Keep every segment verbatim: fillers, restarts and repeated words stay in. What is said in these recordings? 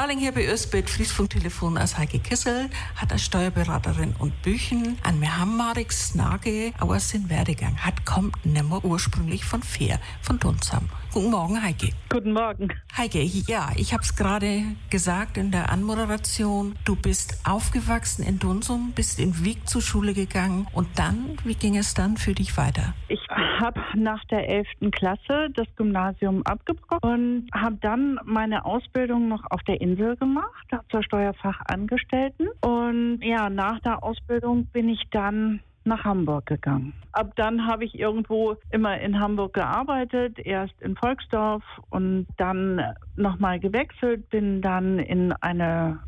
Calling hier bei uns bei Friesfunktelefon als Heike Kissel, hat als Steuerberaterin und Büchen an mir Hammarik Snage, aber sein Werdegang hat kommt nimmer ursprünglich von Fehr, von Dunsam. Guten Morgen, Heike. Guten Morgen. Heike, ja, ich habe es gerade gesagt in der Anmoderation. Du bist aufgewachsen in Dunsum, bist in Wieg zur Schule gegangen und dann, wie ging es dann für dich weiter? Ich habe nach der elften Klasse das Gymnasium abgebrochen und habe dann meine Ausbildung noch auf der Insel gemacht, zur Steuerfachangestellten. Und ja, nach der Ausbildung bin ich dann nach Hamburg gegangen. Ab dann habe ich irgendwo immer in Hamburg gearbeitet, erst in Volksdorf und dann nochmal gewechselt, bin dann in eine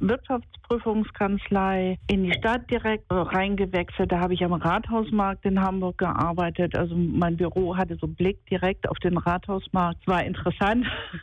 Wirtschaftsprüfungskanzlei in die Stadt direkt reingewechselt. Da habe ich am Rathausmarkt in Hamburg gearbeitet. Also mein Büro hatte so Blick direkt auf den Rathausmarkt. War interessant.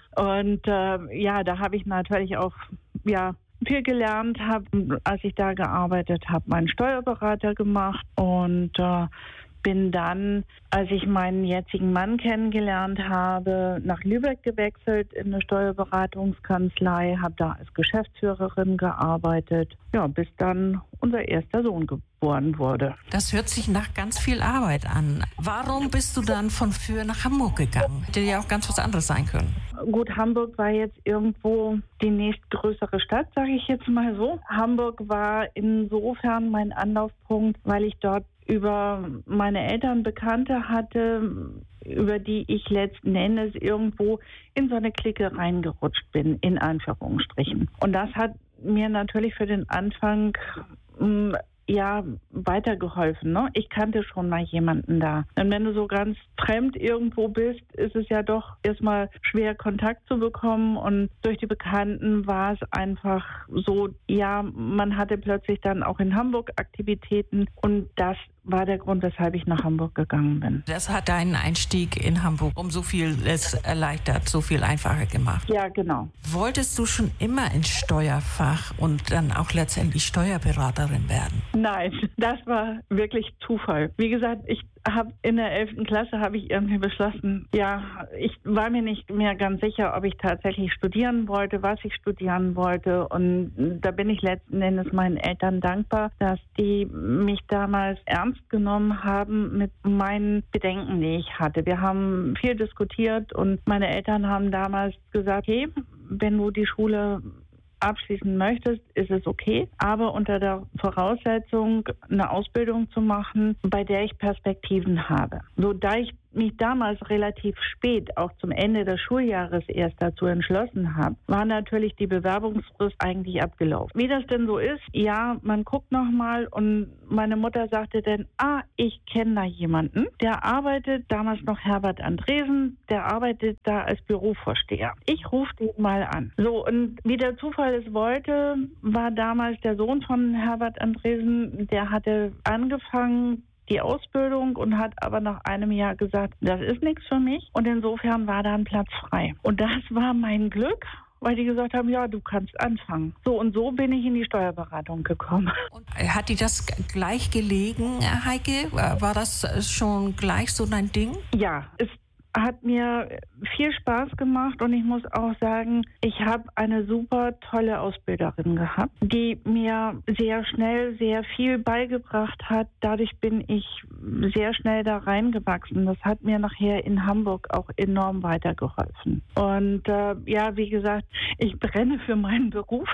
Und äh, ja, da habe ich natürlich auch, ja, viel gelernt, habe, als ich da gearbeitet habe, meinen Steuerberater gemacht und äh, bin dann, als ich meinen jetzigen Mann kennengelernt habe, nach Lübeck gewechselt in eine Steuerberatungskanzlei, habe da als Geschäftsführerin gearbeitet, ja, bis dann unser erster Sohn geboren wurde. Das hört sich nach ganz viel Arbeit an. Warum bist du dann von Föhr nach Hamburg gegangen? Hätte ja auch ganz was anderes sein können. Gut, Hamburg war jetzt irgendwo die nächstgrößere Stadt, sage ich jetzt mal so. Hamburg war insofern mein Anlaufpunkt, weil ich dort über meine Eltern Bekannte hatte, über die ich letzten Endes irgendwo in so eine Clique reingerutscht bin, in Anführungsstrichen. Und das hat mir natürlich für den Anfang mh, ja, weitergeholfen. Ne? Ich kannte schon mal jemanden da. Und wenn du so ganz fremd irgendwo bist, ist es ja doch erstmal schwer, Kontakt zu bekommen. Und durch die Bekannten war es einfach so, ja, man hatte plötzlich dann auch in Hamburg Aktivitäten. Und das war der Grund, weshalb ich nach Hamburg gegangen bin. Das hat deinen Einstieg in Hamburg um so viel es erleichtert, so viel einfacher gemacht. Ja, genau. Wolltest du schon immer ins Steuerfach und dann auch letztendlich Steuerberaterin werden? Nein, das war wirklich Zufall. Wie gesagt, ich habe in der elften Klasse habe ich irgendwie beschlossen, ja, ich war mir nicht mehr ganz sicher, ob ich tatsächlich studieren wollte, was ich studieren wollte. Und da bin ich letzten Endes meinen Eltern dankbar, dass die mich damals ernst genommen haben mit meinen Bedenken, die ich hatte. Wir haben viel diskutiert und meine Eltern haben damals gesagt, hey, wenn du die Schule abschließen möchtest, ist es okay, aber unter der Voraussetzung, eine Ausbildung zu machen, bei der ich Perspektiven habe. So, da ich mich damals relativ spät, auch zum Ende des Schuljahres erst dazu entschlossen habe, war natürlich die Bewerbungsfrist eigentlich abgelaufen. Wie das denn so ist, ja, man guckt nochmal und meine Mutter sagte dann, ah, ich kenne da jemanden, der arbeitet, damals noch Herbert Andresen, der arbeitet da als Bürovorsteher. Ich rufe den mal an. So, und wie der Zufall es wollte, war damals der Sohn von Herbert Andresen, der hatte angefangen, die Ausbildung und hat aber nach einem Jahr gesagt, das ist nichts für mich. Und insofern war da ein Platz frei. Und das war mein Glück, weil die gesagt haben, ja, du kannst anfangen. So und so bin ich in die Steuerberatung gekommen. Und hat dir das gleich gelegen, Heike? War das schon gleich so dein Ding? Ja, es hat mir viel Spaß gemacht und ich muss auch sagen, ich habe eine super tolle Ausbilderin gehabt, die mir sehr schnell sehr viel beigebracht hat. Dadurch bin ich sehr schnell da reingewachsen. Das hat mir nachher in Hamburg auch enorm weitergeholfen. Und äh, ja, wie gesagt, ich brenne für meinen Beruf.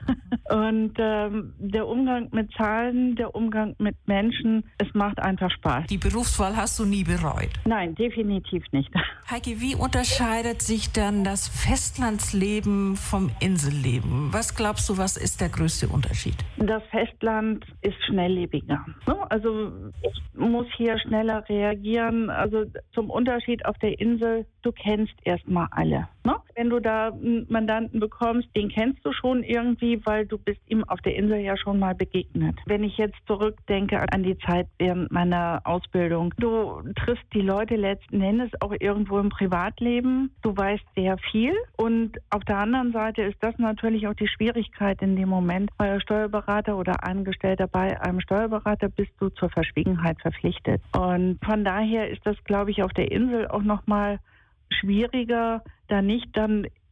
Und ähm, der Umgang mit Zahlen, der Umgang mit Menschen, es macht einfach Spaß. Die Berufswahl hast du nie bereut? Nein, definitiv nicht. Heike, wie unterscheidet sich dann das Festlandsleben vom Inselleben? Was glaubst du, was ist der größte Unterschied? Das Festland ist schnelllebiger. Also ich muss hier schneller reagieren. Also zum Unterschied auf der Insel, du kennst erstmal alle. Wenn du da einen Mandanten bekommst, den kennst du schon irgendwie, weil du bist ihm auf der Insel ja schon mal begegnet. Wenn ich jetzt zurückdenke an die Zeit während meiner Ausbildung, du triffst die Leute letzten Endes auch irgendwo im Privatleben. Du weißt sehr viel und auf der anderen Seite ist das natürlich auch die Schwierigkeit in dem Moment, weil als Steuerberater oder Angestellter bei einem Steuerberater bist du zur Verschwiegenheit verpflichtet. Und von daher ist das, glaube ich, auf der Insel auch nochmal schwieriger, da nicht dann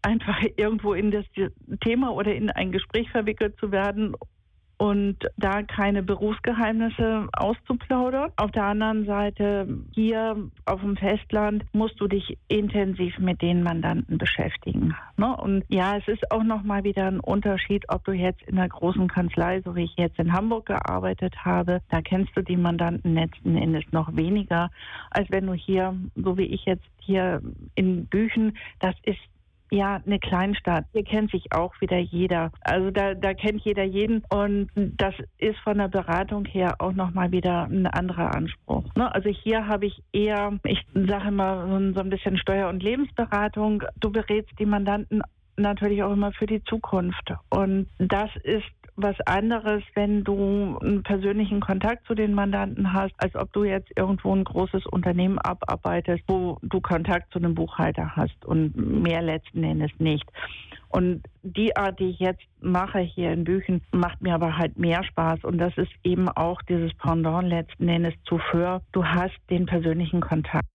einfach irgendwo in das Thema oder in ein Gespräch verwickelt zu werden und da keine Berufsgeheimnisse auszuplaudern. Auf der anderen Seite, hier auf dem Festland musst du dich intensiv mit den Mandanten beschäftigen. Ne? Und ja, es ist auch nochmal wieder ein Unterschied, ob du jetzt in einer großen Kanzlei, so wie ich jetzt in Hamburg gearbeitet habe, da kennst du die Mandanten letzten Endes noch weniger, als wenn du hier, so wie ich jetzt hier in Büchen, das ist ja eine Kleinstadt. Hier kennt sich auch wieder jeder. Also da, da kennt jeder jeden und das ist von der Beratung her auch nochmal wieder ein anderer Anspruch. Ne? Also hier habe ich eher, ich sage immer so ein bisschen Steuer- und Lebensberatung. Du berätst die Mandanten natürlich auch immer für die Zukunft und das ist was anderes, wenn du einen persönlichen Kontakt zu den Mandanten hast, als ob du jetzt irgendwo ein großes Unternehmen abarbeitest, wo du Kontakt zu einem Buchhalter hast und mehr letzten Endes nicht. Und die Art, die ich jetzt mache hier in Büchen, macht mir aber halt mehr Spaß. Und das ist eben auch dieses Pendant letzten Endes zu Föhr. Du hast den persönlichen Kontakt.